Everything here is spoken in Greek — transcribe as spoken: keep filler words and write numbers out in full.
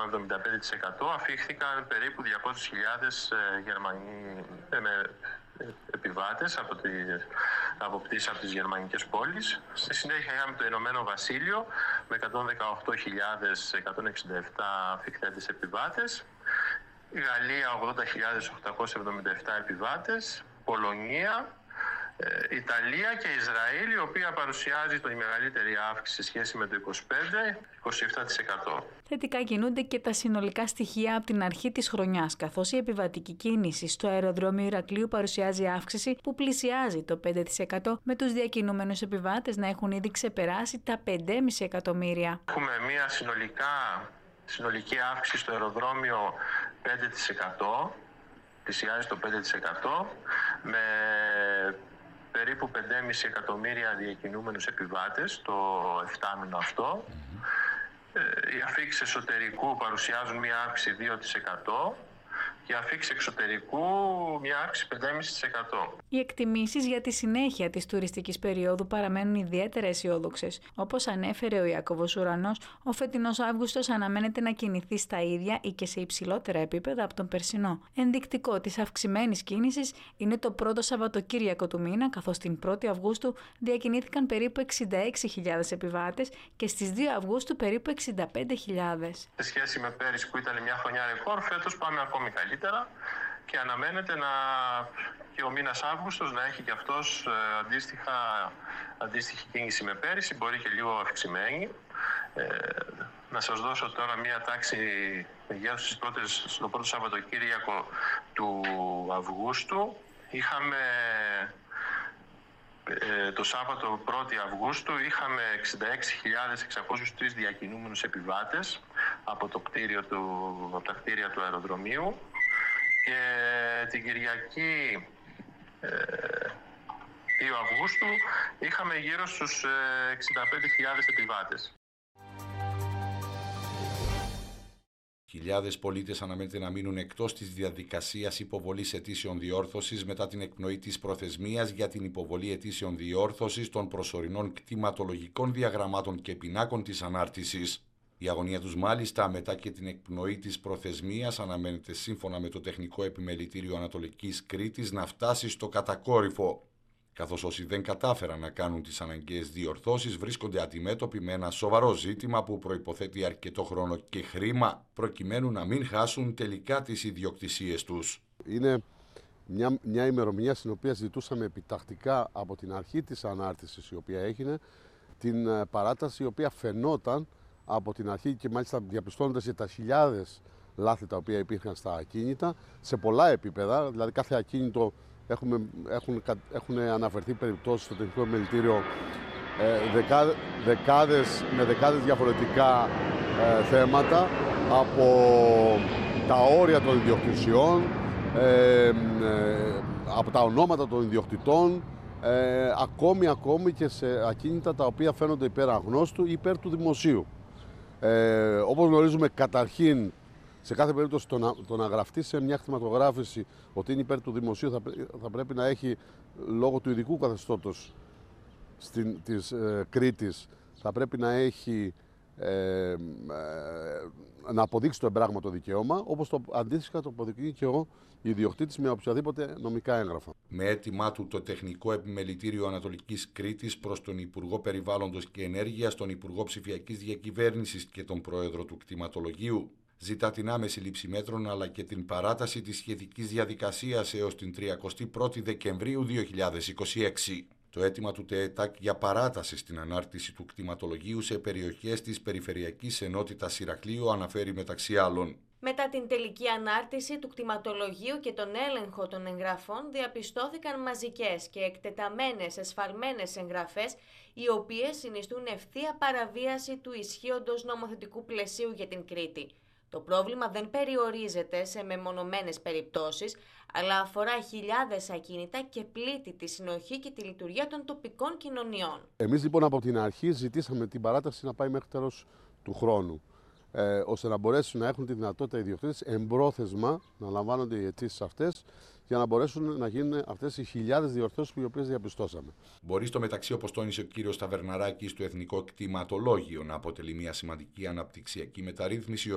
κόμμα εβδομήντα πέντε τοις εκατό, αφήχθηκαν περίπου διακόσιες χιλιάδες Γερμανοί επιβάτες από, τη, από πτήσεις από τις γερμανικές πόλεις. Στη συνέχεια είχαμε το Ηνωμένο Βασίλειο με εκατόν δεκαοκτώ χιλιάδες εκατόν εξήντα επτά αφιχθέντες επιβάτες. Η Γαλλία ογδόντα χιλιάδες οκτακόσιους εβδομήντα επτά επιβάτες. Πολωνία, Ιταλία και Ισραήλ, η οποία παρουσιάζει τη μεγαλύτερη αύξηση σε σχέση με το είκοσι πέντε με είκοσι επτά τοις εκατό. Θετικά κινούνται και τα συνολικά στοιχεία από την αρχή της χρονιάς, καθώς η επιβατική κίνηση στο αεροδρόμιο Ηρακλείου παρουσιάζει αύξηση που πλησιάζει το πέντε τοις εκατό, με τους διακινούμενους επιβάτες να έχουν ήδη ξεπεράσει τα πέντε κόμμα πέντε εκατομμύρια. Έχουμε μια συνολικά, συνολική αύξηση στο αεροδρόμιο πέντε τοις εκατό, πλησιάζει το πέντε τοις εκατό, με περίπου πέντε κόμμα πέντε εκατομμύρια διακινούμενους επιβάτες το επτάμηνο αυτό. Mm-hmm. Οι αφήξεις εσωτερικού παρουσιάζουν μια αύξηση δύο τοις εκατό και αφήξεις εξωτερικού μια αύξηση πέντε κόμμα πέντε τοις εκατό. Οι εκτιμήσεις για τη συνέχεια της τουριστικής περίοδου παραμένουν ιδιαίτερα αισιόδοξες. Όπως ανέφερε ο Ιάκωβος Ουρανός, ο φετινός Αύγουστος αναμένεται να κινηθεί στα ίδια ή και σε υψηλότερα επίπεδα από τον περσινό. Ενδεικτικό της αυξημένης κίνησης είναι το πρώτο Σαββατοκύριακο του μήνα, καθώς την πρώτη Αυγούστου διακινήθηκαν περίπου εξήντα έξι χιλιάδες επιβάτες και στις δύο Αυγούστου περίπου εξήντα πέντε χιλιάδες. Σε σχέση με πέρυσι που ήταν μια χρονιά ρεκόρ, φέτος πάμε ακόμη καλύτερα και αναμένεται να, και ο μήνας Αύγουστος να έχει και αυτός αντίστοιχα, αντίστοιχη κίνηση με πέρυσι, μπορεί και λίγο αυξημένη. Ε, να σας δώσω τώρα μια τάξη μεγέθους στο πρώτο Σαββατοκύριακο του Αυγούστου. Είχαμε ε, το Σάββατο πρώτη Αυγούστου είχαμε εξήντα έξι χιλιάδες εξακόσιους τρεις διακινούμενους επιβάτες από, το κτίριο του, από τα κτίρια του αεροδρομίου. Και την Κυριακή ε, δύο Αυγούστου είχαμε γύρω στους εξήντα πέντε χιλιάδες επιβάτες. Χιλιάδες πολίτες αναμένεται να μείνουν εκτός της διαδικασίας υποβολής αιτήσεων διόρθωσης μετά την εκπνοή της προθεσμίας για την υποβολή αιτήσεων διόρθωσης των προσωρινών κτηματολογικών διαγραμμάτων και πινάκων της ανάρτησης. Η αγωνία τους μάλιστα μετά και την εκπνοή της προθεσμίας αναμένεται σύμφωνα με το Τεχνικό Επιμελητήριο Ανατολικής Κρήτης να φτάσει στο κατακόρυφο, καθώς όσοι δεν κατάφεραν να κάνουν τις αναγκαίες διορθώσεις βρίσκονται αντιμέτωποι με ένα σοβαρό ζήτημα που προϋποθέτει αρκετό χρόνο και χρήμα προκειμένου να μην χάσουν τελικά τις ιδιοκτησίες τους. Είναι μια, μια ημερομηνία στην οποία ζητούσαμε επιτακτικά από την αρχή της ανάρτησης η οποία έγινε την παράταση η οποία φαινόταν από την αρχή και μάλιστα διαπιστώνοντας για τα χιλιάδες λάθη τα οποία υπήρχαν στα ακίνητα σε πολλά επίπεδα, δηλαδή κάθε ακίνητο έχουμε, έχουν, έχουν αναφερθεί περιπτώσεις στο Τεχνικό Επιμελητήριο ε, δεκα, δεκάδες, με δεκάδες διαφορετικά ε, θέματα από τα όρια των ιδιοκτησιών, ε, ε, από τα ονόματα των ιδιοκτητών, ε, ακόμη, ακόμη και σε ακίνητα τα οποία φαίνονται υπέρ αγνώστου ή υπέρ του δημοσίου. Ε, όπως γνωρίζουμε, καταρχήν, σε κάθε περίπτωση το να, το να γραφτεί σε μια κτηματογράφηση ότι είναι υπέρ του δημοσίου θα, θα πρέπει να έχει, λόγω του ειδικού καθεστώτος στην, της ε, Κρήτης, θα πρέπει να έχει ε, ε, να αποδείξει το εμπράγματο δικαίωμα, όπως το αντίστοιχα το αποδεικνύει και ο ιδιοκτήτης με οποιαδήποτε νομικά έγγραφα. Με αίτημά του το Τεχνικό Επιμελητήριο Ανατολικής Κρήτης προς τον Υπουργό Περιβάλλοντος και Ενέργειας, τον Υπουργό Ψηφιακής Διακυβέρνησης και τον Πρόεδρο του Κτηματολογίου, ζητά την άμεση λήψη μέτρων αλλά και την παράταση της σχετικής διαδικασίας έως την τριαντάτη πρώτη Δεκεμβρίου δύο χιλιάδες είκοσι έξι. Το αίτημα του ΤΕΕΤΑΚ για παράταση στην ανάρτηση του κτηματολογίου σε περιοχές της Περιφερειακής Ενότητας Ηρακλείου αναφέρει μεταξύ άλλων: μετά την τελική ανάρτηση του κτηματολογίου και τον έλεγχο των εγγραφών διαπιστώθηκαν μαζικές και εκτεταμένες εσφαλμένες εγγραφές, οι οποίες συνιστούν ευθεία παραβίαση του ισχύοντος νομοθετικού πλαισίου για την Κρήτη. Το πρόβλημα δεν περιορίζεται σε μεμονωμένες περιπτώσεις, αλλά αφορά χιλιάδες ακίνητα και πλήττει τη συνοχή και τη λειτουργία των τοπικών κοινωνιών. Εμείς λοιπόν από την αρχή ζητήσαμε την παράταση να πάει μέχρι τέλος του χρόνου, ε, ώστε να μπορέσουν να έχουν τη δυνατότητα οι ιδιοκτήτες εμπρόθεσμα να λαμβάνονται οι αιτήσεις αυτές για να μπορέσουν να γίνουν αυτές οι χιλιάδες διορθώσεις οι οποίες διαπιστώσαμε. Μπορεί στο μεταξύ, όπως τόνισε ο κύριος Ταβερναράκης, το Εθνικό Κτηματολόγιο να αποτελεί μια σημαντική αναπτυξιακή μεταρρύθμιση